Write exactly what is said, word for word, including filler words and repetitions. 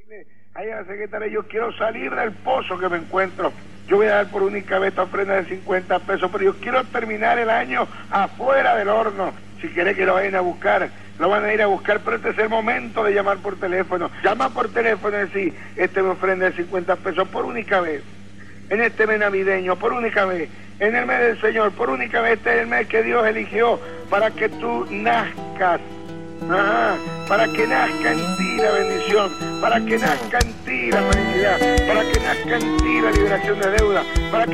Ahí a la secretaria, yo quiero salir del pozo que me encuentro. Yo voy a dar por única vez esta ofrenda de cincuenta pesos, pero yo quiero terminar el año afuera del horno. Si quiere que lo vayan a buscar, lo van a ir a buscar, pero este es el momento de llamar por teléfono. Llama por teléfono y decir, este me ofrenda de cincuenta pesos por única vez. En este mes navideño, por única vez. En el mes del Señor, por única vez. Este es el mes que Dios eligió para que tú nazcas. Ajá, para que nazca en ti la bendición, para que nazca en ti la felicidad, para que nazca en ti la liberación de deuda, para que